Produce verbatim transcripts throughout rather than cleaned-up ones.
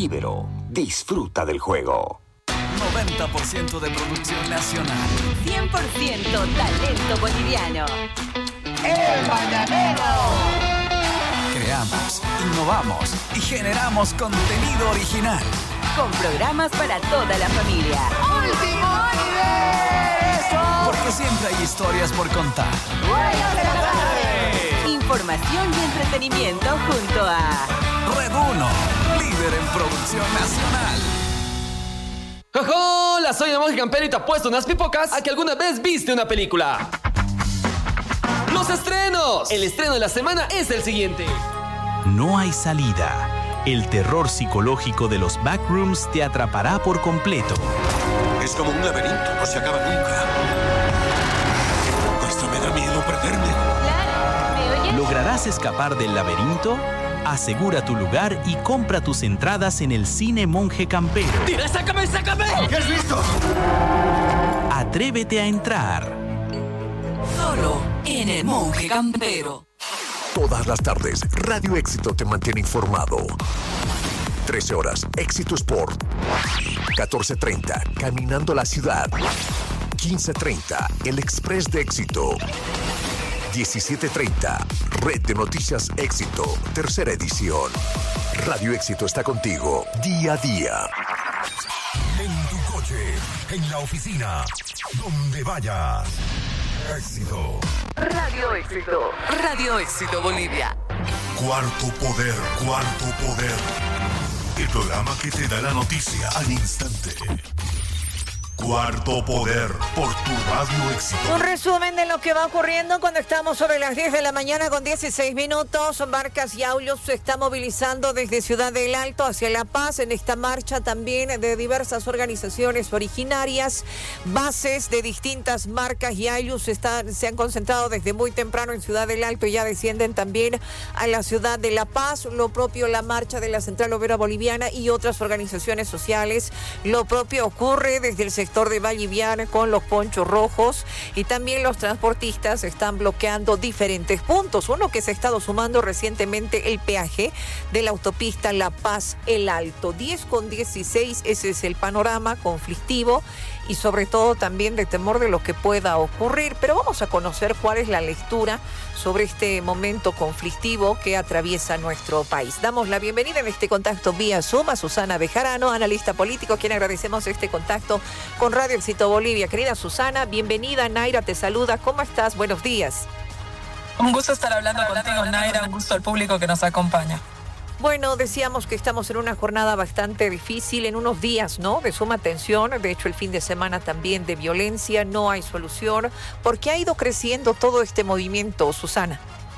Ibero, disfruta del juego. noventa por ciento de producción nacional. cien por ciento talento boliviano. ¡El Mañanero! Creamos, innovamos y generamos contenido original. Con programas para toda la familia. ¡Último universo! Porque siempre hay historias por contar. ¡Buenas de la tarde! Información y entretenimiento junto a Red uno, líder en producción nacional. ¡Hola! Soy el monje campero y te apuesto unas pipocas a que alguna vez viste una película. ¡Los estrenos! El estreno de la semana es el siguiente. No hay salida. El terror psicológico de los backrooms te atrapará por completo. Es como un laberinto, no se acaba nunca. Hasta me da miedo perderme. Claro, ¿me oyes? ¿Lograrás escapar del laberinto? Asegura tu lugar y compra tus entradas en el Cine Monje Campero. ¡Tira, sácame, sácame! ¿Qué has visto? Atrévete a entrar. Solo en el Monje Campero. Todas las tardes, Radio Éxito te mantiene informado. trece horas, Éxito Sport. catorce treinta, Caminando la Ciudad. quince treinta, El Express de Éxito. diecisiete treinta, Red de Noticias Éxito, tercera edición. Radio Éxito está contigo, día a día. En tu coche, en la oficina, donde vayas. Éxito. Radio Éxito. Radio Éxito Bolivia. Cuarto Poder, Cuarto Poder. El programa que te da la noticia al instante. Cuarto Poder por tu Radio Éxito. Un resumen de lo que va ocurriendo cuando estamos sobre las diez de la mañana con dieciséis minutos. Barcas y aulios se están movilizando desde Ciudad del Alto hacia La Paz en esta marcha también de diversas organizaciones originarias. Bases de distintas marcas y aulios están, se han concentrado desde muy temprano en Ciudad del Alto y ya descienden también a la ciudad de La Paz. Lo propio la marcha de la Central Obrera Boliviana y otras organizaciones sociales. Lo propio ocurre desde el sector de Valliviana con los ponchos rojos y también los transportistas están bloqueando diferentes puntos. Uno que se ha estado sumando recientemente el peaje de la autopista La Paz El Alto. diez con dieciséis, ese es el panorama conflictivo y sobre todo también de temor de lo que pueda ocurrir. Pero vamos a conocer cuál es la lectura sobre este momento conflictivo que atraviesa nuestro país. Damos la bienvenida en este contacto vía Zoom a Susana Bejarano, analista político, a quien agradecemos este contacto con Radio Éxito Bolivia. Querida Susana, bienvenida. Naira te saluda. ¿Cómo estás? Buenos días. Un gusto estar hablando contigo, Naira. Un gusto al público que nos acompaña. Bueno, decíamos que estamos en una jornada bastante difícil, en unos días, ¿no?, de suma tensión. De hecho, el fin de semana también de violencia, no hay solución. ¿Por qué ha ido creciendo todo este movimiento, Susana?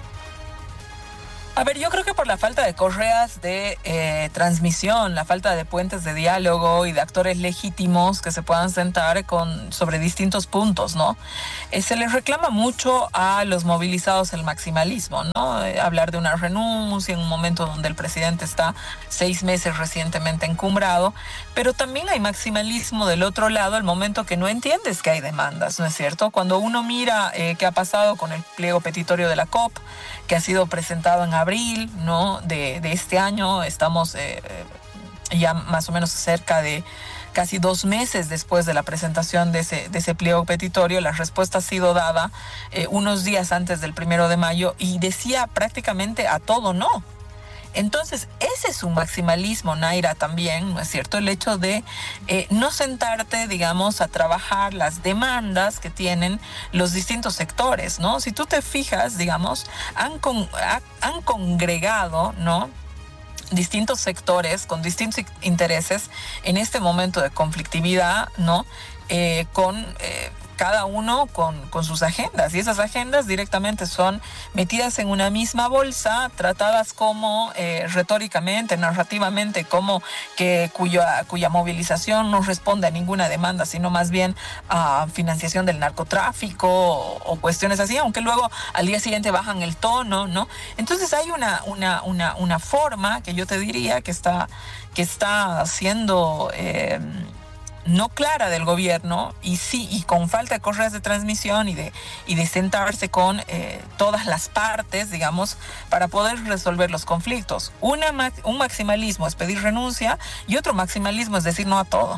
A ver, yo creo que por la falta de correas de eh, transmisión, la falta de puentes de diálogo y de actores legítimos que se puedan sentar con, sobre distintos puntos, ¿no? Eh, se les reclama mucho a los movilizados el maximalismo, ¿no? Eh, hablar de una renuncia en un momento donde el presidente está seis meses recientemente encumbrado, pero también hay maximalismo del otro lado el momento que no entiendes que hay demandas, ¿no es cierto? Cuando uno mira eh, qué ha pasado con el pliego petitorio de la C O P, que ha sido presentado en abril, ¿no?, de, de este año, estamos eh, ya más o menos cerca de casi dos meses después de la presentación de ese, de ese pliego petitorio. La respuesta ha sido dada eh, unos días antes del primero de mayo y decía prácticamente a todo no. Entonces, ese es un maximalismo, Naira, también, ¿no es cierto? El hecho de eh, no sentarte, digamos, a trabajar las demandas que tienen los distintos sectores, ¿no? Si tú te fijas, digamos, han, con, ha, han congregado, ¿no?, distintos sectores con distintos intereses en este momento de conflictividad, ¿no?, eh, con... Eh, cada uno con, con sus agendas, y esas agendas directamente son metidas en una misma bolsa, tratadas como eh, retóricamente, narrativamente, como que cuya, cuya movilización no responde a ninguna demanda, sino más bien a financiación del narcotráfico o, o cuestiones así, aunque luego al día siguiente bajan el tono, ¿no? Entonces hay una, una, una, una forma que yo te diría que está, que está siendo... Eh, no clara del gobierno y sí y con falta de correas de transmisión y de y de sentarse con eh, todas las partes, digamos, para poder resolver los conflictos. Una un maximalismo es pedir renuncia y otro maximalismo es decir no a todo.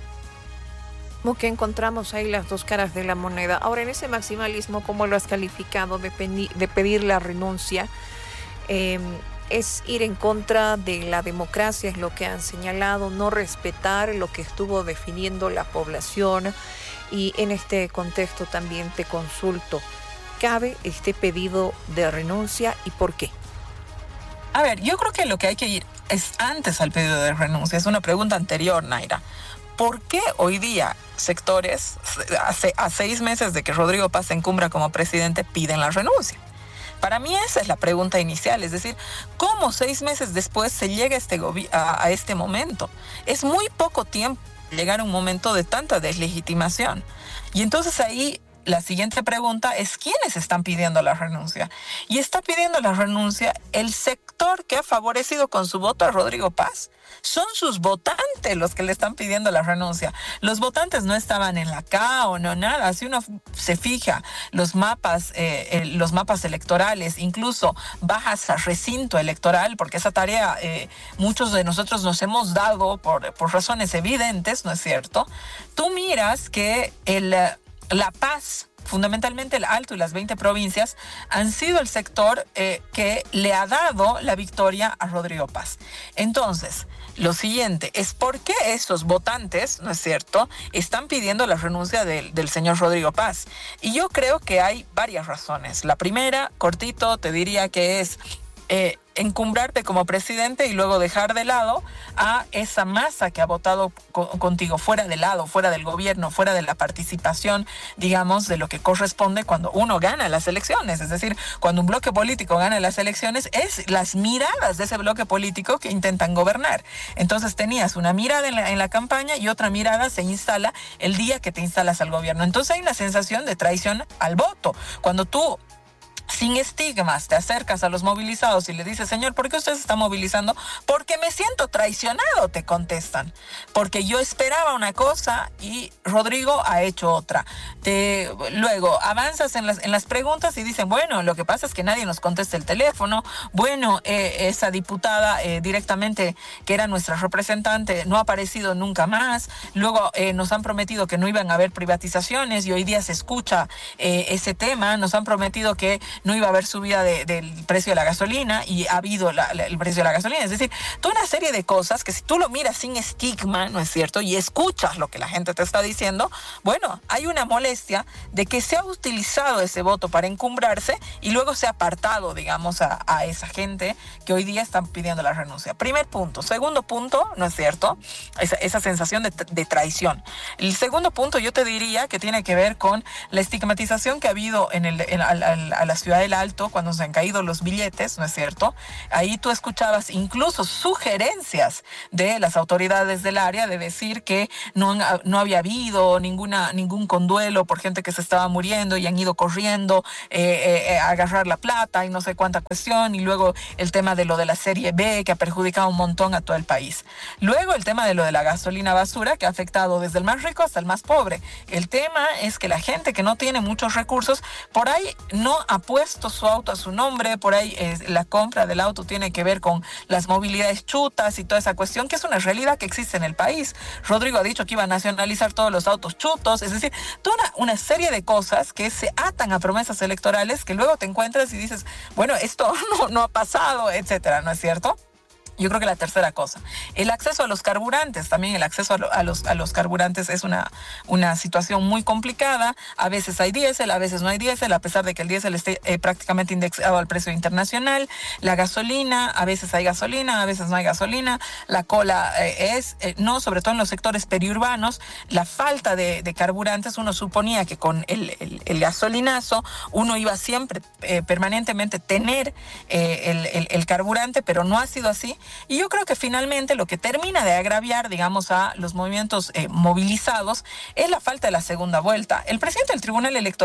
Como que encontramos ahí las dos caras de la moneda. Ahora, en ese maximalismo, ¿cómo lo has calificado de, de pedir la renuncia? Eh, es ir en contra de la democracia, es lo que han señalado, no respetar lo que estuvo definiendo la población. Y en este contexto también te consulto, ¿cabe este pedido de renuncia y por qué? A ver, yo creo que lo que hay que ir es antes al pedido de renuncia. Es una pregunta anterior, Naira. ¿Por qué hoy día sectores, hace, a seis meses de que Rodrigo Paz se encumbra como presidente, piden la renuncia? Para mí esa es la pregunta inicial, es decir, ¿cómo seis meses después se llega a este, a, a este momento? Es muy poco tiempo llegar a un momento de tanta deslegitimación. Y entonces ahí la siguiente pregunta es ¿quiénes están pidiendo la renuncia? Y está pidiendo la renuncia el sector que ha favorecido con su voto a Rodrigo Paz. Son sus votantes los que le están pidiendo la renuncia. Los votantes no estaban en la C A O, no nada. Si uno se fija los mapas, eh, eh, los mapas electorales, incluso bajas a recinto electoral, porque esa tarea eh, muchos de nosotros nos hemos dado por, por razones evidentes, ¿no es cierto? Tú miras que el, La Paz, fundamentalmente el Alto y las veinte provincias, han sido el sector eh, que le ha dado la victoria a Rodrigo Paz. Entonces, lo siguiente es por qué esos votantes, ¿no es cierto?, están pidiendo la renuncia del, del señor Rodrigo Paz. Y yo creo que hay varias razones. La primera, cortito, te diría que es eh, encumbrarte como presidente y luego dejar de lado a esa masa que ha votado co- contigo, fuera de lado, fuera del gobierno, fuera de la participación, digamos, de lo que corresponde cuando uno gana las elecciones. Es decir, cuando un bloque político gana las elecciones, es las miradas de ese bloque político que intentan gobernar. Entonces tenías una mirada en la, en la campaña y otra mirada se instala el día que te instalas al gobierno. Entonces hay una sensación de traición al voto. Cuando tú, sin estigmas, te acercas a los movilizados y le dices, señor, ¿por qué usted se está movilizando? Porque me siento traicionado, te contestan. Porque yo esperaba una cosa y Rodrigo ha hecho otra. Te, luego avanzas en las, en las preguntas y dicen, bueno, lo que pasa es que nadie nos contesta el teléfono. Bueno, eh, esa diputada eh, directamente, que era nuestra representante, no ha aparecido nunca más. Luego eh, nos han prometido que no iban a haber privatizaciones y hoy día se escucha eh, ese tema. Nos han prometido que no iba a haber subida de, del precio de la gasolina y ha habido la, la, el precio de la gasolina. Es decir, toda una serie de cosas que si tú lo miras sin estigma, ¿no es cierto?, y escuchas lo que la gente te está diciendo, bueno, hay una molestia de que se ha utilizado ese voto para encumbrarse y luego se ha apartado, digamos, a, a esa gente que hoy día están pidiendo la renuncia. Primer punto. Segundo punto, ¿no es cierto?, esa, esa sensación de, de traición. El segundo punto yo te diría que tiene que ver con la estigmatización que ha habido en el, en, a, a, a la ciudad del Alto cuando se han caído los billetes, ¿no es cierto? Ahí tú escuchabas incluso sugerencias de las autoridades del área de decir que no, no había habido ninguna, ningún conduelo por gente que se estaba muriendo y han ido corriendo eh, eh, a agarrar la plata y no sé cuánta cuestión, y luego el tema de lo de la serie B que ha perjudicado un montón a todo el país. Luego el tema de lo de la gasolina basura que ha afectado desde el más rico hasta el más pobre. El tema es que la gente que no tiene muchos recursos por ahí no ha puesto su auto a su nombre, por ahí eh, la compra del auto tiene que ver con las movilidades chutas y toda esa cuestión, que es una realidad que existe en el país. Rodrigo ha dicho que iba a nacionalizar todos los autos chutos, es decir, toda una, una serie de cosas que se atan a promesas electorales que luego te encuentras y dices, bueno, esto no, no ha pasado, etcétera, ¿no es cierto? Yo creo que la tercera cosa, el acceso a los carburantes, también el acceso a, lo, a, los, a los carburantes es una, una situación muy complicada. A veces hay diésel, a veces no hay diésel, a pesar de que el diésel esté eh, prácticamente indexado al precio internacional. La gasolina, a veces hay gasolina, a veces no hay gasolina. La cola eh, es, eh, no, sobre todo en los sectores periurbanos, la falta de, de carburantes. Uno suponía que con el, el, el gasolinazo uno iba siempre, eh, permanentemente tener eh, el, el, el carburante, pero no ha sido así. Y yo creo que finalmente lo que termina de agraviar, digamos, a los movimientos eh, movilizados es la falta de la segunda vuelta. El presidente del Tribunal Electoral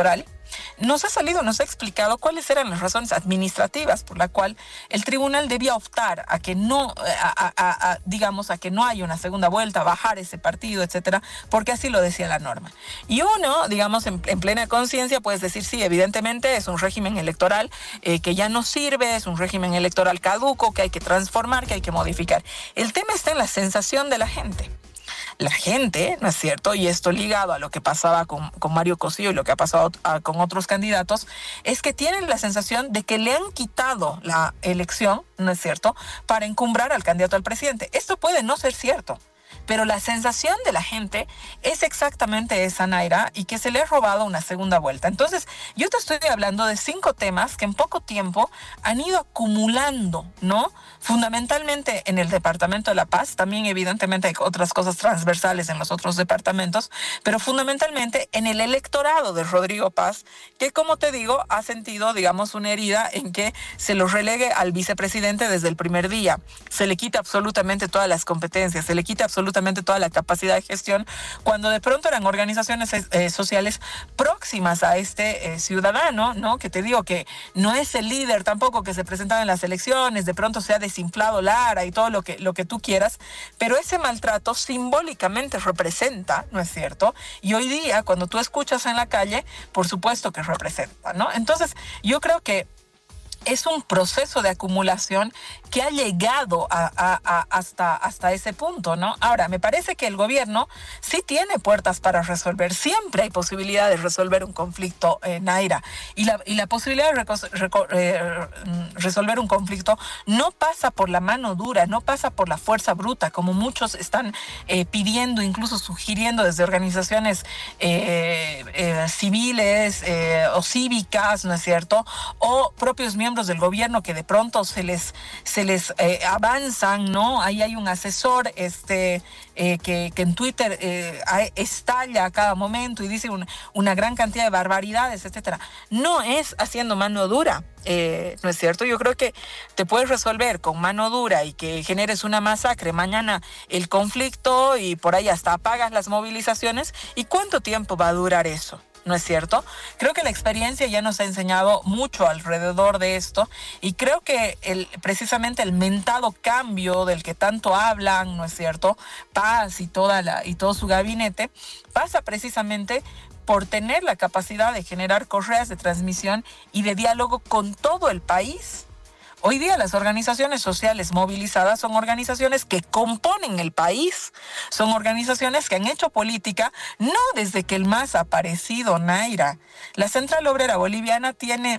nos ha salido, nos ha explicado cuáles eran las razones administrativas por la cual el tribunal debía optar a que no, a, a, a, digamos, a que no haya una segunda vuelta, bajar ese partido, etcétera, porque así lo decía la norma. Y uno, digamos, en, en plena conciencia, puedes decir, sí, evidentemente es un régimen electoral eh, que ya no sirve, es un régimen electoral caduco, que hay que transformar, que hay que modificar. El tema está en la sensación de la gente. La gente, ¿no es cierto? Y esto ligado a lo que pasaba con, con Mario Cosío y lo que ha pasado a, con otros candidatos, es que tienen la sensación de que le han quitado la elección, ¿no es cierto?, para encumbrar al candidato al presidente. Esto puede no ser cierto, pero la sensación de la gente es exactamente esa, Naira, y que se le ha robado una segunda vuelta. Entonces, yo te estoy hablando de cinco temas que en poco tiempo han ido acumulando, ¿no? Fundamentalmente en el Departamento de La Paz, también evidentemente hay otras cosas transversales en los otros departamentos, pero fundamentalmente en el electorado de Rodrigo Paz, que como te digo, ha sentido, digamos, una herida en que se lo relegue al vicepresidente desde el primer día. Se le quita absolutamente todas las competencias, se le quita absolutamente toda la capacidad de gestión, cuando de pronto eran organizaciones eh, sociales próximas a este eh, ciudadano, ¿no? Que te digo que no es el líder tampoco que se presentaba en las elecciones, de pronto se ha desinflado Lara y todo lo que, lo que tú quieras, pero ese maltrato simbólicamente representa, ¿no es cierto? Y hoy día, cuando tú escuchas en la calle, por supuesto que representa, ¿no? Entonces, yo creo que es un proceso de acumulación que ha llegado a, a, a hasta, hasta ese punto, ¿no? Ahora, me parece que el gobierno sí tiene puertas para resolver. Siempre hay posibilidad de resolver un conflicto, eh, Naira. Y la, y la posibilidad de reco- reco- eh, resolver un conflicto no pasa por la mano dura, no pasa por la fuerza bruta, como muchos están eh, pidiendo, incluso sugiriendo desde organizaciones eh, eh, civiles eh, o cívicas, ¿no es cierto? O propios miembros del gobierno que de pronto se les se les eh, avanzan, ¿no? Ahí hay un asesor este eh, que, que en Twitter eh, estalla a cada momento y dice un, una gran cantidad de barbaridades, etcétera. No es haciendo mano dura, eh, ¿no es cierto? Yo creo que te puedes resolver con mano dura y que generes una masacre mañana el conflicto y por ahí hasta apagas las movilizaciones. ¿Y cuánto tiempo va a durar eso? ¿No es cierto? Creo que la experiencia ya nos ha enseñado mucho alrededor de esto y creo que el, precisamente el mentado cambio del que tanto hablan, ¿no es cierto? Paz y, toda la, y todo su gabinete pasa precisamente por tener la capacidad de generar correas de transmisión y de diálogo con todo el país. Hoy día las organizaciones sociales movilizadas son organizaciones que componen el país, son organizaciones que han hecho política no desde que el M A S ha aparecido, Naira. La Central Obrera Boliviana tiene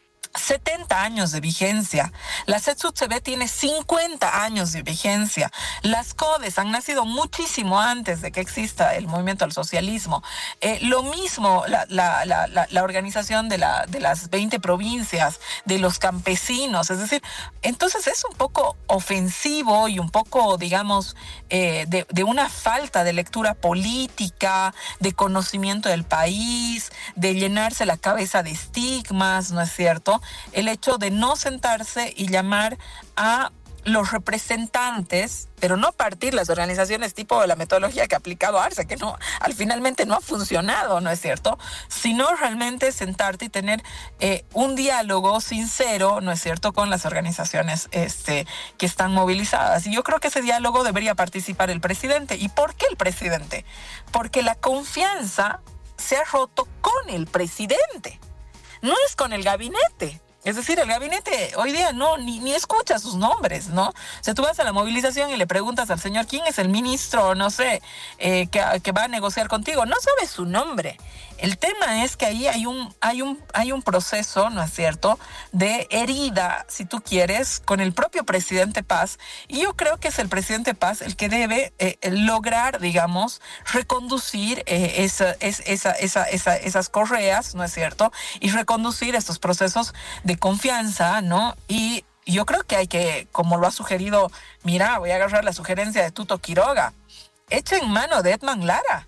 setenta años de vigencia. La C E T S U T C B tiene cincuenta años de vigencia. Las CODES han nacido muchísimo antes de que exista el movimiento al socialismo. Eh, lo mismo la, la, la, la, la organización de, la, de las veinte provincias, de los campesinos. Es decir, entonces es un poco ofensivo y un poco, digamos, eh, de, de una falta de lectura política, de conocimiento del país, de llenarse la cabeza de estigmas, ¿no es cierto? El hecho de no sentarse y llamar a los representantes, pero no partir las organizaciones tipo la metodología que ha aplicado Arce, que no, al finalmente no ha funcionado, ¿no es cierto? Sino realmente sentarte y tener eh, un diálogo sincero, ¿no es cierto?, con las organizaciones este, que están movilizadas. Y yo creo que ese diálogo debería participar el presidente. ¿Y por qué el presidente? Porque la confianza se ha roto con el presidente. No es con el gabinete. Es decir, el gabinete hoy día no ni, ni escucha sus nombres, ¿no? O sea, tú vas a la movilización y le preguntas al señor quién es el ministro, no sé, eh, que, que va a negociar contigo. No sabes su nombre. El tema es que ahí hay un, hay un, hay un proceso, ¿no es cierto?, de herida, si tú quieres, con el propio presidente Paz. Y yo creo que es el presidente Paz el que debe eh, lograr, digamos, reconducir eh, esa, esa, esa, esa, esas correas, ¿no es cierto?, y reconducir estos procesos de confianza, ¿no? Y yo creo que hay que, como lo ha sugerido, mira, voy a agarrar la sugerencia de Tuto Quiroga, echen mano de Edman Lara.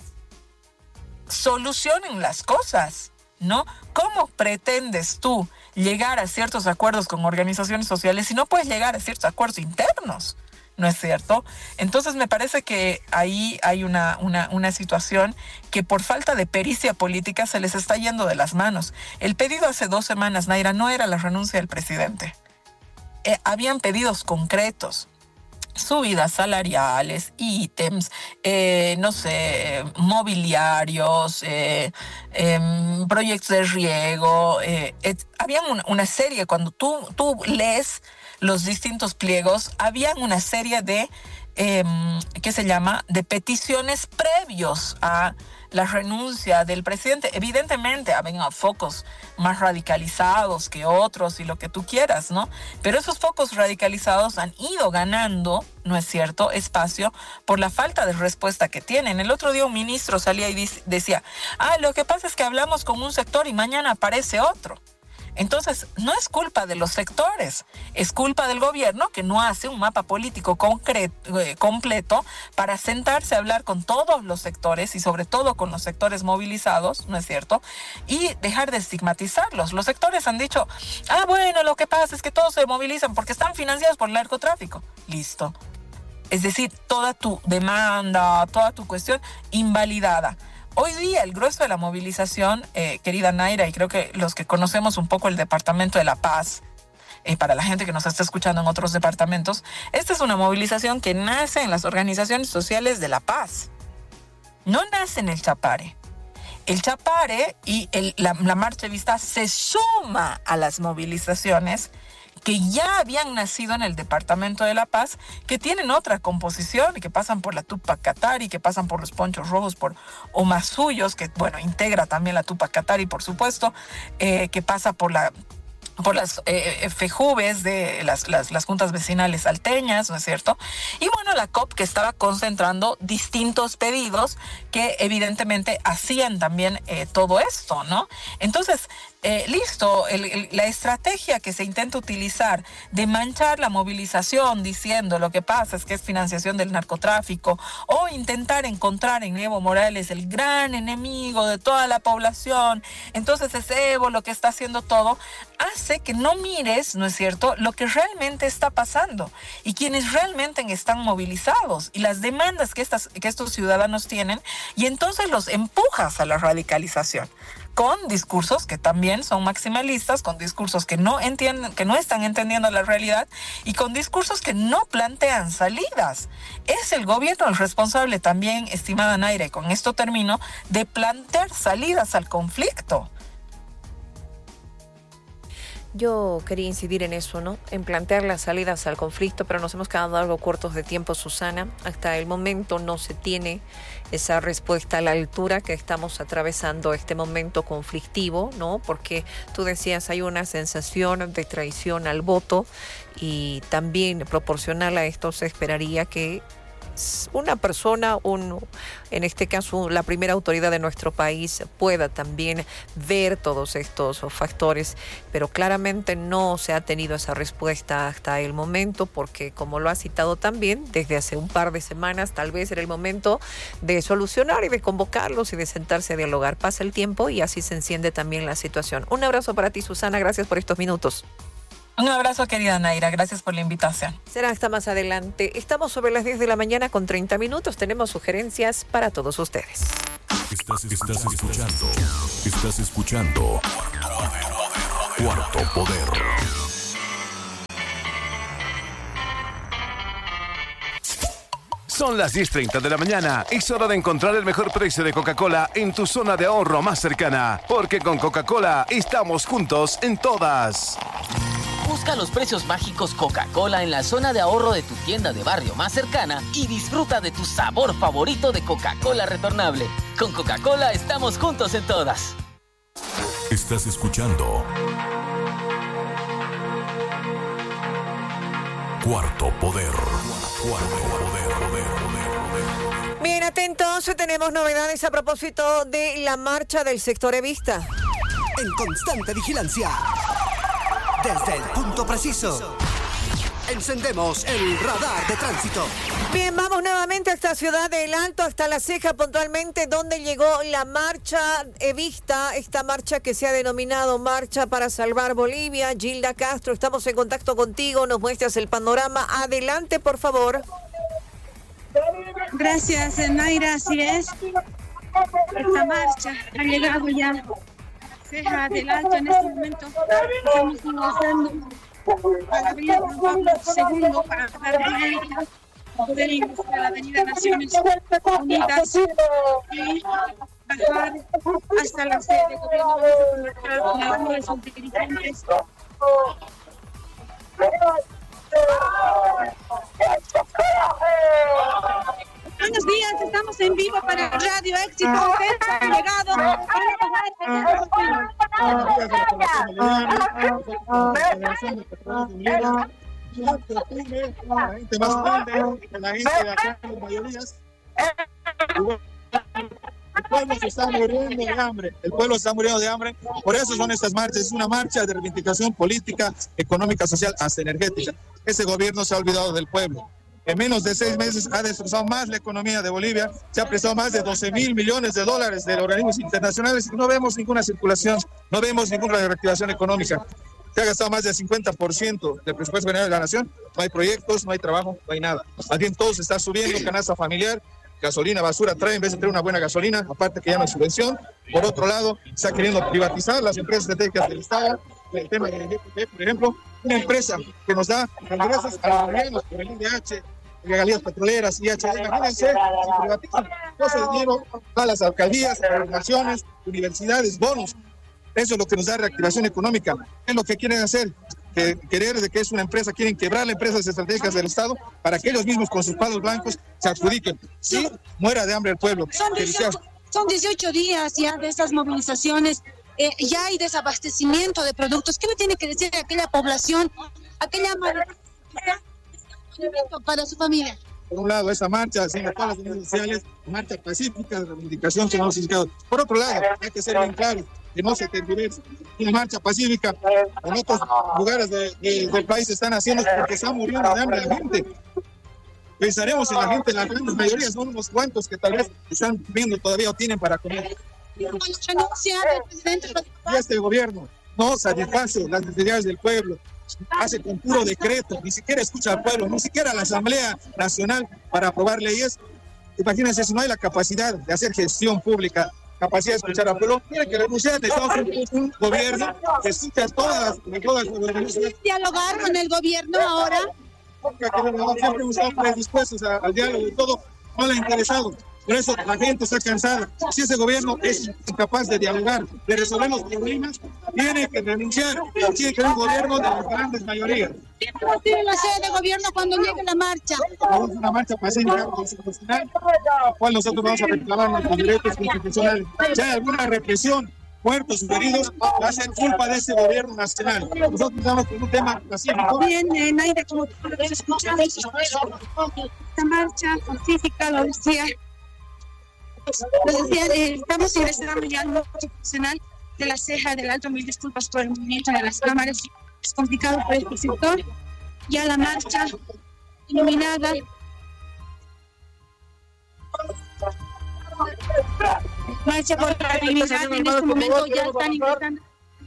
Solucionen las cosas, ¿no? ¿Cómo pretendes tú llegar a ciertos acuerdos con organizaciones sociales si no puedes llegar a ciertos acuerdos internos? ¿no es cierto? Entonces me parece que ahí hay una, una, una situación que por falta de pericia política se les está yendo de las manos. El pedido hace dos semanas, Naira, no era la renuncia del presidente. Eh, habían pedidos concretos. Subidas salariales, ítems, eh, no sé, mobiliarios, eh, eh, proyectos de riego. Eh, et, habían una, una serie, cuando tú, tú lees los distintos pliegos, habían una serie de, eh, ¿qué se llama?, de peticiones previos a la renuncia del presidente. Evidentemente habían focos más radicalizados que otros y lo que tú quieras, ¿no? Pero esos focos radicalizados han ido ganando, ¿no es cierto?, espacio por la falta de respuesta que tienen. El otro día un ministro salía y decía, ah, lo que pasa es que hablamos con un sector y mañana aparece otro. Entonces, no es culpa de los sectores, es culpa del gobierno que no hace un mapa político concreto, eh, completo para sentarse a hablar con todos los sectores y sobre todo con los sectores movilizados, ¿no es cierto? Y dejar de estigmatizarlos. Los sectores han dicho, ah, bueno, lo que pasa es que todos se movilizan porque están financiados por el narcotráfico. Listo. Es decir, toda tu demanda, toda tu cuestión invalidada. Hoy día el grueso de la movilización, eh, querida Naira, y creo que los que conocemos un poco el Departamento de La Paz, eh, para la gente que nos está escuchando en otros departamentos, esta es una movilización que nace en las organizaciones sociales de La Paz. No nace en el Chapare. El Chapare y el, la, la Marcha Vista se suma a las movilizaciones que ya habían nacido en el Departamento de La Paz, que tienen otra composición, que pasan por la Tupac Katari, que pasan por los Ponchos Rojos, por Omasuyos, que, bueno, integra también la Tupac Katari, por supuesto, eh, que pasa por la... por las eh, FEJUVES de las, las, las juntas vecinales salteñas, ¿no es cierto? Y bueno, la C O P que estaba concentrando distintos pedidos que evidentemente hacían también eh, todo esto, ¿no? Entonces, eh, listo, el, el, la estrategia que se intenta utilizar de manchar la movilización diciendo lo que pasa es que es financiación del narcotráfico o intentar encontrar en Evo Morales el gran enemigo de toda la población, entonces es Evo lo que está haciendo todo, hace que no mires, ¿no es cierto?, lo que realmente está pasando y quienes realmente están movilizados y las demandas que, estas, que estos ciudadanos tienen, y entonces los empujas a la radicalización con discursos que también son maximalistas, con discursos que no entienden, que no están entendiendo la realidad y con discursos que no plantean salidas. Es el gobierno el responsable también, estimada Naira, y con esto termino, de plantear salidas al conflicto. Yo quería incidir en eso, ¿no? En plantear las salidas al conflicto, pero nos hemos quedado algo cortos de tiempo, Susana. Hasta el momento no se tiene esa respuesta a la altura que estamos atravesando este momento conflictivo, ¿no? Porque tú decías, hay una sensación de traición al voto y también proporcional a esto se esperaría que una persona, un, en este caso la primera autoridad de nuestro país, pueda también ver todos estos factores, pero claramente no se ha tenido esa respuesta hasta el momento, porque como lo ha citado también, desde hace un par de semanas tal vez era el momento de solucionar y de convocarlos y de sentarse a dialogar. Pasa el tiempo y así se enciende también la situación. Un abrazo para ti, Susana, gracias por estos minutos. Un abrazo, querida Naira. Gracias por la invitación. Será hasta más adelante. Estamos sobre las diez de la mañana con treinta minutos. Tenemos sugerencias para todos ustedes. Estás, estás escuchando. Estás escuchando. Cuarto Poder. Son las diez treinta de la mañana. Es hora de encontrar el mejor precio de Coca-Cola en tu zona de ahorro más cercana. Porque con Coca-Cola estamos juntos en todas. Busca los precios mágicos Coca-Cola en la zona de ahorro de tu tienda de barrio más cercana y disfruta de tu sabor favorito de Coca-Cola retornable. Con Coca-Cola estamos juntos en todas. Estás escuchando Cuarto Poder. Cuarto Poder, poder, poder, poder. Bien, atentos, tenemos novedades a propósito de la marcha del sector Evista. En constante vigilancia. Desde el punto preciso. Encendemos el radar de tránsito. Bien, vamos nuevamente a esta ciudad del Alto, hasta La Ceja puntualmente, donde llegó la marcha Evista, esta marcha que se ha denominado Marcha para Salvar Bolivia. Gilda Castro, estamos en contacto contigo, nos muestras el panorama. Adelante, por favor. Gracias, Naira, así es. Esta marcha ha llegado ya a Ceja del Alto en este momento. Estamos ingresando a la avenida Juan Pablo segundo para poder ingresar a la avenida Naciones Unidas y bajar hasta la sede de gobierno con las nubes integrantes. Buenos días, estamos en vivo para Radio Éxito. Ustedes han llegado la gente más grande, la gente de acá, las mayorías. El pueblo se está muriendo de hambre, el pueblo está muriendo de hambre, por eso son estas marchas, es una marcha de reivindicación política, económica, social, hasta energética. Ese gobierno se ha olvidado del pueblo. En menos de seis meses ha destrozado más la economía de Bolivia, se ha prestado más de doce mil millones de dólares de organismos internacionales y no vemos ninguna circulación, no vemos ninguna reactivación económica. Se ha gastado más del cincuenta por ciento del presupuesto general de la nación, no hay proyectos, no hay trabajo, no hay nada. Más bien todo se está subiendo, canasta familiar, gasolina, basura, trae en vez de tener una buena gasolina, aparte que llama subvención. Por otro lado, se está queriendo privatizar las empresas estratégicas del Estado, el tema del I P P, por ejemplo, una empresa que nos da ingresos a los gobiernos por el I D H, regalías petroleras, I H D, imagínense, se privatizan, todo ese dinero a las alcaldías, a las naciones, universidades, bonos. Eso es lo que nos da reactivación económica. Es lo que quieren hacer, que querer de que es una empresa, quieren quebrar las empresas estratégicas del Estado para que ellos mismos con sus palos blancos se adjudiquen. Sí, muera de hambre el pueblo. Son dieciocho, son dieciocho días ya de estas movilizaciones. Eh, ya hay desabastecimiento de productos. ¿Qué le tiene que decir a aquella población, aquella madre para su familia? Por un lado, esa marcha, haciendo todas las redes sociales, marcha pacífica de reivindicación que no los significados. Por otro lado, hay que ser bien claros, que no se tergiverse. Una marcha pacífica en otros lugares de, de, del país se están haciendo porque está muriendo de hambre la gente. Pensaremos en la gente, las grandes mayorías son unos cuantos que tal vez están viendo todavía o tienen para comer. Y este gobierno no satisface las necesidades del pueblo, hace con puro decreto, ni siquiera escucha al pueblo, ni siquiera a la Asamblea Nacional para aprobar leyes. Imagínense, si no hay la capacidad de hacer gestión pública, capacidad de escuchar al pueblo, tiene que renunciar. Necesitamos un, un gobierno que escuche a todas, todas las organizaciones. ¿Dialogar con el gobierno ahora? Porque siempre estamos dispuestos al diálogo y todo, no le ha interesado. Por eso la gente está cansada. Si ese gobierno es incapaz de dialogar, de resolver los problemas, tiene que renunciar. Tiene que haber un gobierno de las grandes mayorías. ¿Qué tiene la sede de gobierno cuando llegue la marcha? Vamos a una marcha pacífica constitucional, la cual nosotros vamos a reclamar nuestros derechos constitucionales. Si hay alguna represión, muertos, heridos, va a ser culpa de ese gobierno nacional. Nosotros estamos con un tema pacífico. Bien, eh, Naira, como puedes escuchar, esta marcha pacífica, lo decía. Lo decía, eh, estamos ingresando ya al nuevo constitucional de La Ceja del Alto. Mil disculpas por el movimiento de las cámaras, es complicado por este sector. Ya la marcha iluminada. Marcha por la dignidad. En este momento ya están ingresando.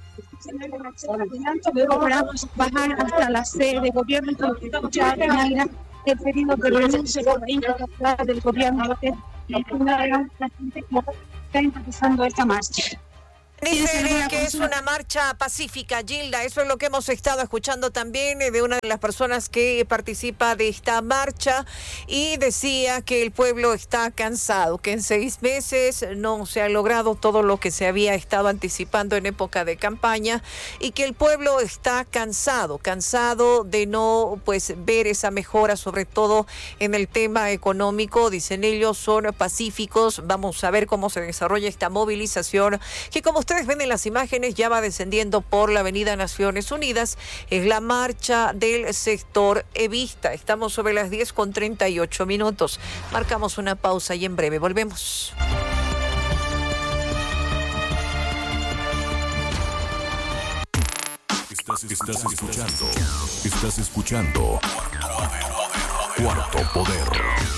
Logramos bajar hasta la sede de gobierno y como escuchaba Naira, el pedido de renuncia del gobierno de la gente que está empezando esta marcha. Dice que es una marcha pacífica, Gilda, eso es lo que hemos estado escuchando también de una de las personas que participa de esta marcha y decía que el pueblo está cansado, que en seis meses no se ha logrado todo lo que se había estado anticipando en época de campaña y que el pueblo está cansado, cansado de no pues ver esa mejora, sobre todo en el tema económico. Dicen ellos, son pacíficos, vamos a ver cómo se desarrolla esta movilización que, como ustedes ven en las imágenes, ya va descendiendo por la avenida Naciones Unidas. Es la marcha del sector Evista. Estamos sobre las diez con treinta y ocho minutos. Marcamos una pausa y en breve volvemos. Estás Estás, estás escuchando. Estás escuchando. Cuarto Poder.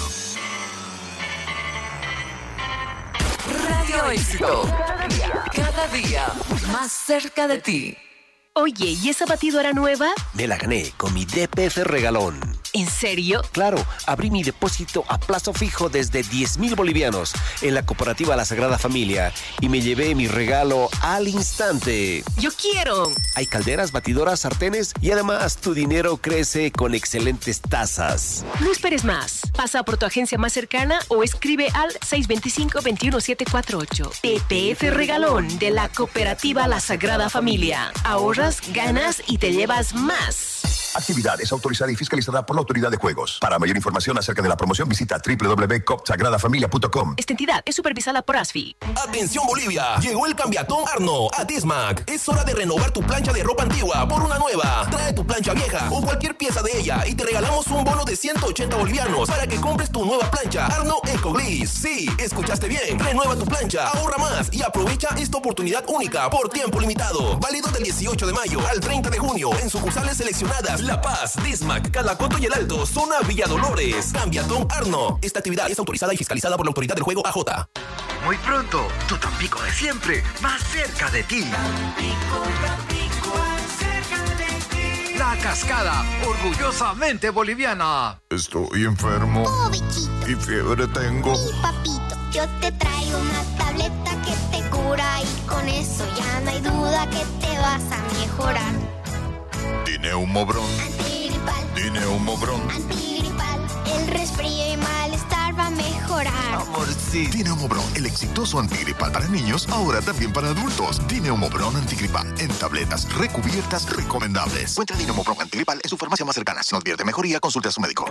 Radio Éxito. Cada día, cada día más cerca de ti. Oye, ¿y esa batidora nueva? Me la gané con mi D P F regalón. ¿En serio? Claro, abrí mi depósito a plazo fijo desde diez mil bolivianos en la cooperativa La Sagrada Familia y me llevé mi regalo al instante. ¡Yo quiero! Hay calderas, batidoras, sartenes y además tu dinero crece con excelentes tasas. No esperes más. Pasa por tu agencia más cercana o escribe al seis dos cinco, dos uno siete cuatro ocho. D P F regalón de la cooperativa La Sagrada Familia. Ahorras, ganas y te llevas más. Actividad es autorizada y fiscalizada por la Autoridad de Juegos. Para mayor información acerca de la promoción, visita doble u doble u doble u punto cop sagrada familia punto com. Esta entidad es supervisada por A S F I. Atención Bolivia, llegó el cambiatón Arno a Dismac. Es hora de renovar tu plancha de ropa antigua por una nueva. Trae tu plancha vieja o cualquier pieza de ella y te regalamos un bono de ciento ochenta bolivianos para que compres tu nueva plancha Arno Ecogliss. Sí, escuchaste bien. Renueva tu plancha, ahorra más y aprovecha esta oportunidad única por tiempo limitado. Válido del dieciocho de mayo al treinta de junio en sucursales seleccionadas La Paz, Dismac, Calacoto y El Alto, zona Villa Dolores. Cambiatón Arno. Esta actividad es autorizada y fiscalizada por la Autoridad del Juego A J. Muy pronto, tu Tampico de siempre, más cerca de ti. Tampico, Tampico, más cerca de ti. La Cascada, orgullosamente boliviana. Estoy enfermo. Oh, bichito. Y fiebre tengo. Mi papito, yo te traigo una tableta que te cura y con eso ya no hay duda que te vas a mejorar. Dineumobron. Antigripal. Dineumobron. Antigripal. El resfrío y malestar va a mejorar. Amorcito. Dineumobron, el exitoso antigripal para niños, ahora también para adultos. Dineumobron antigripal en tabletas recubiertas recomendables. Encuentra Dineumobron antigripal en su farmacia más cercana. Si no advierte mejoría, consulte a su médico.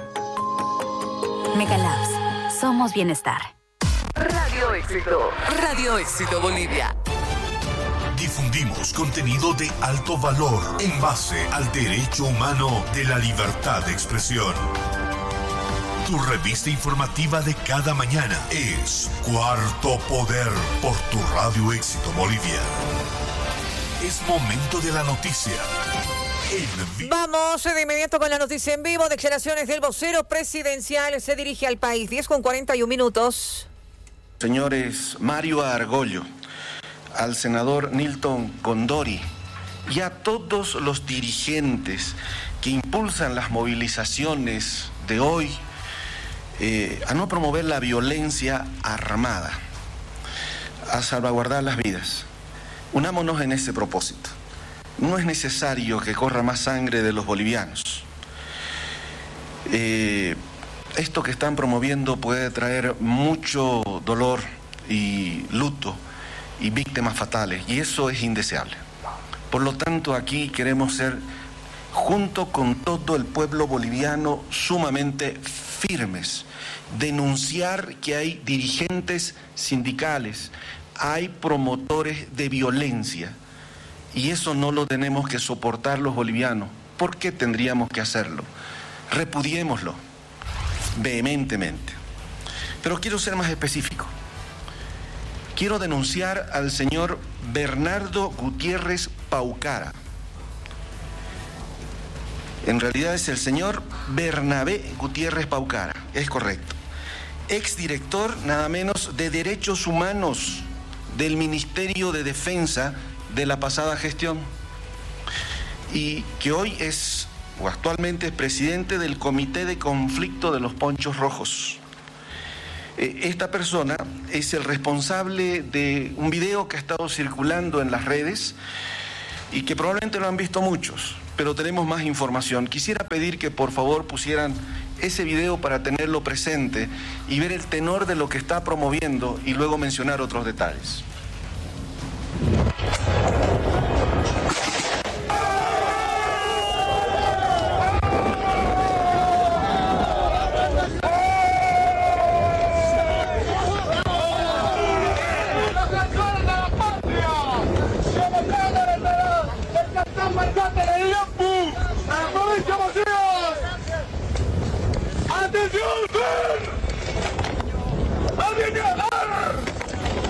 Megalabs. Somos bienestar. Radio Éxito. Radio Éxito Bolivia. Difundimos contenido de alto valor en base al derecho humano de la libertad de expresión. Tu revista informativa de cada mañana es Cuarto Poder por tu Radio Éxito Bolivia. Es momento de la noticia. Vamos de inmediato con la noticia en vivo. Declaraciones del vocero presidencial. Se dirige al país. diez con cuarenta y un minutos. Señores Mario Argollo, al senador Nilton Condori y a todos los dirigentes que impulsan las movilizaciones de hoy eh, a no promover la violencia armada, a salvaguardar las vidas. Unámonos en ese propósito. No es necesario que corra más sangre de los bolivianos. Eh, esto que están promoviendo puede traer mucho dolor y luto y víctimas fatales, y eso es indeseable. Por lo tanto, aquí queremos ser, junto con todo el pueblo boliviano, sumamente firmes, denunciar que hay dirigentes sindicales, hay promotores de violencia, y eso no lo tenemos que soportar los bolivianos. ¿Por qué tendríamos que hacerlo? Repudiémoslo vehementemente. Pero quiero ser más específico. Quiero denunciar al señor Bernardo Gutiérrez Paucara. En realidad es el señor Bernabé Gutiérrez Paucara, es correcto. Exdirector nada menos de Derechos Humanos del Ministerio de Defensa de la pasada gestión. Y que hoy es, o actualmente es presidente del Comité de Conflicto de los Ponchos Rojos. Esta persona es el responsable de un video que ha estado circulando en las redes y que probablemente lo han visto muchos, pero tenemos más información. Quisiera pedir que por favor pusieran ese video para tenerlo presente y ver el tenor de lo que está promoviendo y luego mencionar otros detalles.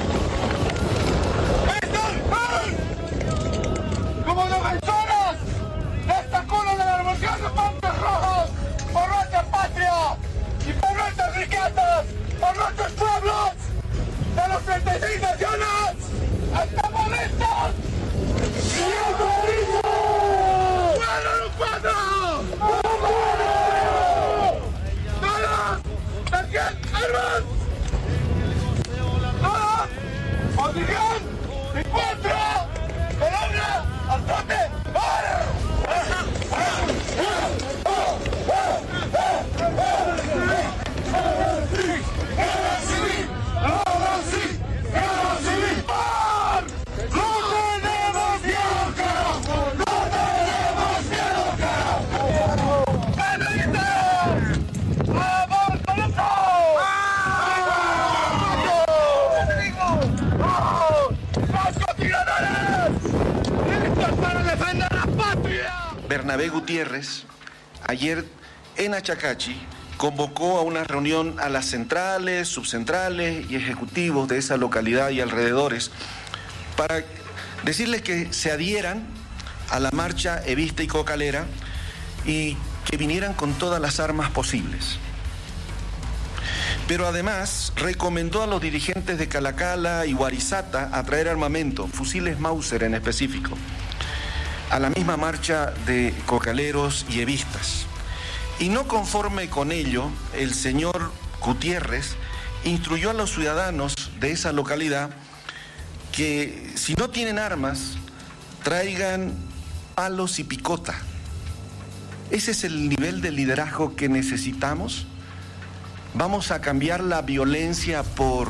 Como las personas por nuestros pueblos, de los treinta y seis naciones. ¡Estamos listos! ¡Fuera los cuatro! ¡Todos! ¡Target armas! ¡Todos! ¡Posición! ¡Encuentro! ¡Columna! ¡Al trote! Bernabé Gutiérrez, ayer en Achacachi, convocó a una reunión a las centrales, subcentrales y ejecutivos de esa localidad y alrededores para decirles que se adhieran a la marcha evista y cocalera y que vinieran con todas las armas posibles. Pero además recomendó a los dirigentes de Calacala y Huarizata a traer armamento, fusiles Mauser en específico, a la misma marcha de cocaleros y evistas. Y no conforme con ello, el señor Gutiérrez instruyó a los ciudadanos de esa localidad que si no tienen armas, traigan palos y picota. ¿Ese es el nivel de liderazgo que necesitamos? ¿Vamos a cambiar la violencia por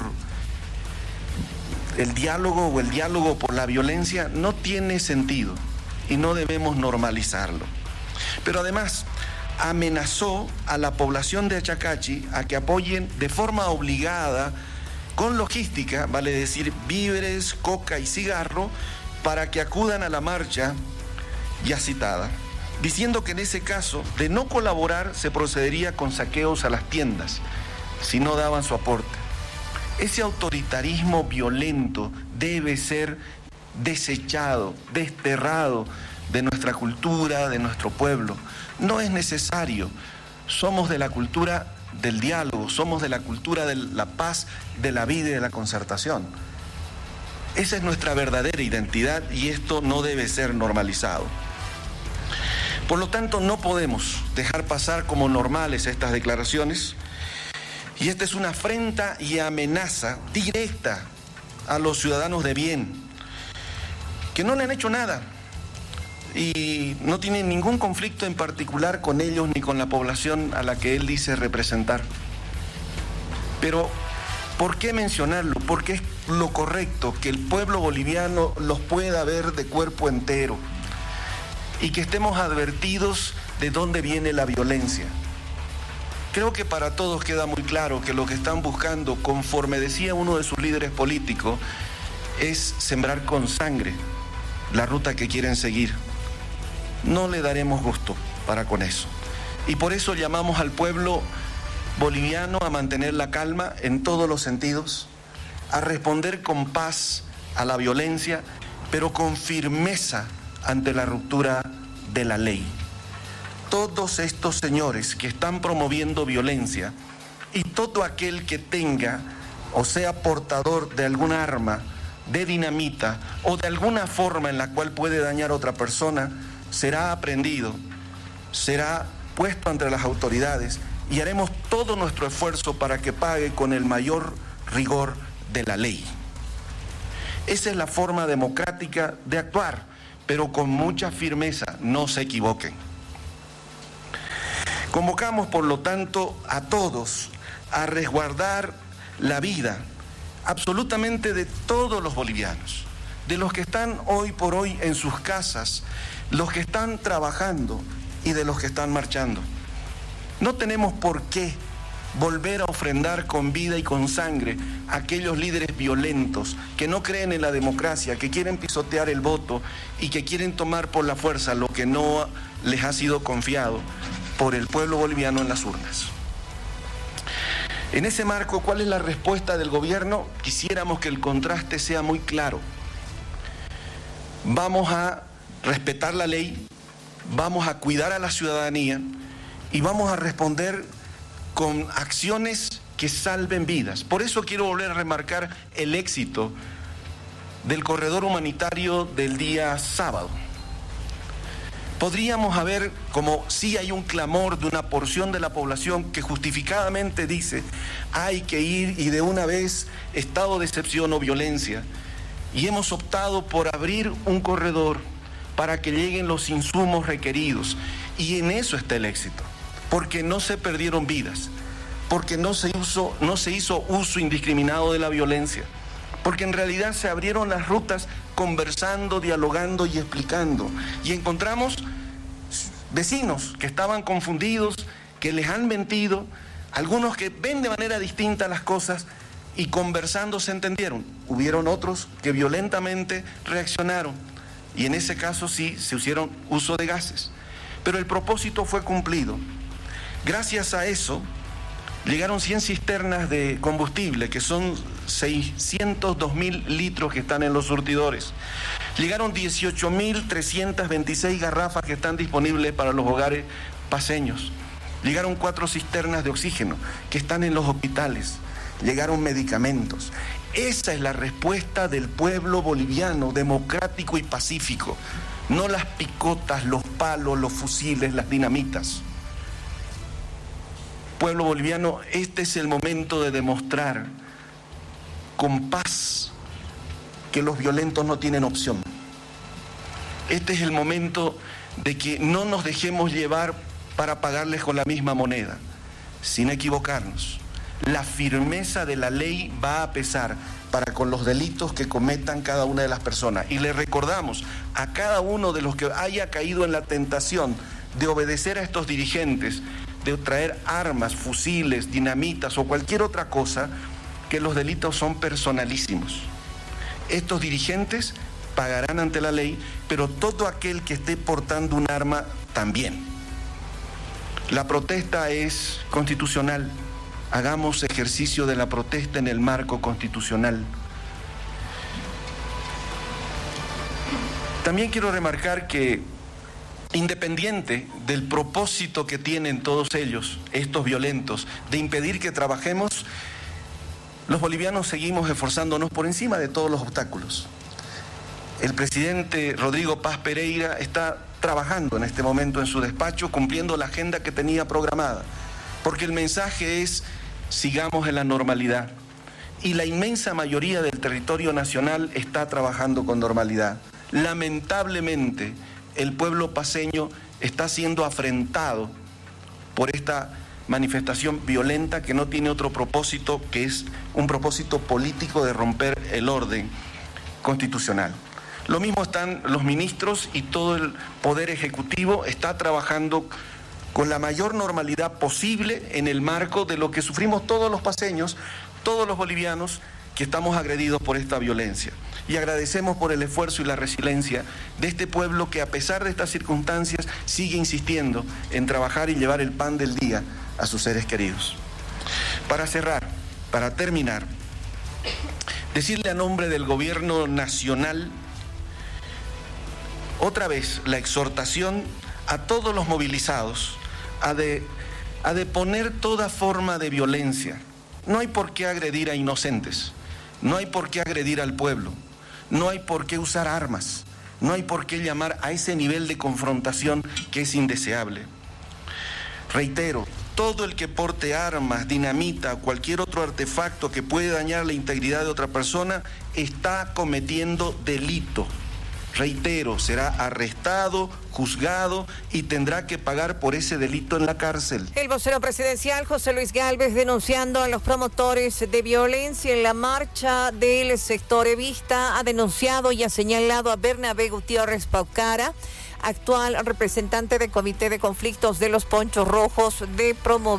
el diálogo o el diálogo por la violencia? No tiene sentido y no debemos normalizarlo. Pero además amenazó a la población de Achacachi a que apoyen de forma obligada, con logística, vale decir víveres, coca y cigarro, para que acudan a la marcha ya citada, diciendo que en ese caso de no colaborar se procedería con saqueos a las tiendas si no daban su aporte. Ese autoritarismo violento debe ser desechado, desterrado de nuestra cultura, de nuestro pueblo. No es necesario. Somos de la cultura del diálogo, somos de la cultura de la paz, de la vida y de la concertación. Esa es nuestra verdadera identidad y esto no debe ser normalizado. Por lo tanto, no podemos dejar pasar como normales estas declaraciones, y esta es una afrenta y amenaza directa a los ciudadanos de bien, que no le han hecho nada y no tienen ningún conflicto en particular con ellos ni con la población a la que él dice representar. Pero, ¿por qué mencionarlo? Porque es lo correcto que el pueblo boliviano los pueda ver de cuerpo entero y que estemos advertidos de dónde viene la violencia. Creo que para todos queda muy claro que lo que están buscando, conforme decía uno de sus líderes políticos, es sembrar con sangre la ruta que quieren seguir. No le daremos gusto para con eso. Y por eso llamamos al pueblo boliviano a mantener la calma en todos los sentidos, a responder con paz a la violencia, pero con firmeza ante la ruptura de la ley. Todos estos señores que están promoviendo violencia y todo aquel que tenga o sea portador de algún arma, de dinamita o de alguna forma en la cual puede dañar a otra persona, será aprehendido, será puesto ante las autoridades y haremos todo nuestro esfuerzo para que pague con el mayor rigor de la ley. Esa es la forma democrática de actuar, pero con mucha firmeza, no se equivoquen. Convocamos, por lo tanto, a todos a resguardar la vida absolutamente de todos los bolivianos, de los que están hoy por hoy en sus casas, los que están trabajando y de los que están marchando. No tenemos por qué volver a ofrendar con vida y con sangre a aquellos líderes violentos que no creen en la democracia, que quieren pisotear el voto y que quieren tomar por la fuerza lo que no les ha sido confiado por el pueblo boliviano en las urnas. En ese marco, ¿cuál es la respuesta del gobierno? Quisiéramos que el contraste sea muy claro. Vamos a respetar la ley, vamos a cuidar a la ciudadanía y vamos a responder con acciones que salven vidas. Por eso quiero volver a remarcar el éxito del corredor humanitario del día sábado. Podríamos haber, como sí hay un clamor de una porción de la población que justificadamente dice hay que ir y de una vez estado de excepción o violencia, y hemos optado por abrir un corredor para que lleguen los insumos requeridos, y en eso está el éxito, porque no se perdieron vidas, porque no se hizo, no se hizo uso indiscriminado de la violencia, porque en realidad se abrieron las rutas conversando, dialogando y explicando, y encontramos vecinos que estaban confundidos, que les han mentido, algunos que ven de manera distinta las cosas, y conversando se entendieron. Hubieron otros que violentamente reaccionaron, y en ese caso sí se hicieron uso de gases, pero el propósito fue cumplido. Gracias a eso llegaron cien cisternas de combustible, que son seiscientos dos mil litros que están en los surtidores. Llegaron dieciocho mil trescientas veintiséis garrafas que están disponibles para los hogares paceños. Llegaron cuatro cisternas de oxígeno que están en los hospitales. Llegaron medicamentos. Esa es la respuesta del pueblo boliviano, democrático y pacífico. No las picotas, los palos, los fusiles, las dinamitas. Pueblo boliviano, este es el momento de demostrar con paz que los violentos no tienen opción. Este es el momento de que no nos dejemos llevar para pagarles con la misma moneda, sin equivocarnos. La firmeza de la ley va a pesar para con los delitos que cometan cada una de las personas. Y le recordamos a cada uno de los que haya caído en la tentación de obedecer a estos dirigentes, de traer armas, fusiles, dinamitas o cualquier otra cosa, que los delitos son personalísimos. Estos dirigentes pagarán ante la ley, pero todo aquel que esté portando un arma también. La protesta es constitucional. Hagamos ejercicio de la protesta en el marco constitucional. También quiero remarcar que, independiente del propósito que tienen todos ellos, estos violentos, de impedir que trabajemos, los bolivianos seguimos esforzándonos por encima de todos los obstáculos. El presidente Rodrigo Paz Pereira está trabajando en este momento en su despacho, cumpliendo la agenda que tenía programada, porque el mensaje es: sigamos en la normalidad. Y la inmensa mayoría del territorio nacional está trabajando con normalidad. Lamentablemente, el pueblo paceño está siendo afrentado por esta manifestación violenta que no tiene otro propósito, que es un propósito político de romper el orden constitucional. Lo mismo están los ministros, y todo el Poder Ejecutivo está trabajando con la mayor normalidad posible en el marco de lo que sufrimos todos los paceños, todos los bolivianos que estamos agredidos por esta violencia. Y agradecemos por el esfuerzo y la resiliencia de este pueblo que, a pesar de estas circunstancias, sigue insistiendo en trabajar y llevar el pan del día a sus seres queridos. Para cerrar, para terminar, decirle a nombre del gobierno nacional otra vez la exhortación a todos los movilizados a de, a deponer toda forma de violencia. No hay por qué agredir a inocentes, no hay por qué agredir al pueblo, no hay por qué usar armas, no hay por qué llamar a ese nivel de confrontación que es indeseable. Reitero, todo el que porte armas, dinamita o cualquier otro artefacto que puede dañar la integridad de otra persona está cometiendo delito. Reitero, será arrestado, juzgado y tendrá que pagar por ese delito en la cárcel. El vocero presidencial José Luis Gálvez denunciando a los promotores de violencia en la marcha del sector evista, ha denunciado y ha señalado a Bernabé Gutiérrez Paucara, actual representante del Comité de Conflictos de los Ponchos Rojos, de promover